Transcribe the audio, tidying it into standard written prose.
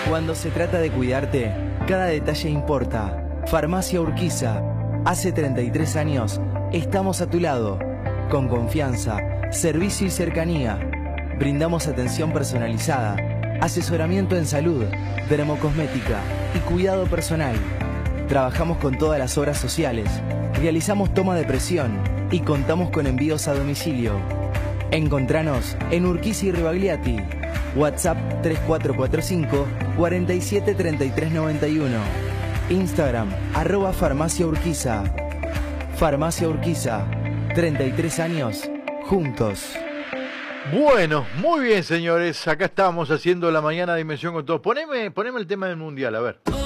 Cuando se trata de cuidarte, cada detalle importa. Farmacia Urquiza. Hace 33 años estamos a tu lado. Con confianza, servicio y cercanía. Brindamos atención personalizada, asesoramiento en salud, dermocosmética y cuidado personal. Trabajamos con todas las obras sociales, realizamos toma de presión y contamos con envíos a domicilio. Encontranos en Urquiza y Ribagliati. WhatsApp 3445 47 33 91. Instagram @Farmacia Urquiza. Farmacia Urquiza. 33 años juntos. Bueno, muy bien, señores. Acá estamos haciendo la mañana de Dimensión con todos. Poneme el tema del mundial, a ver.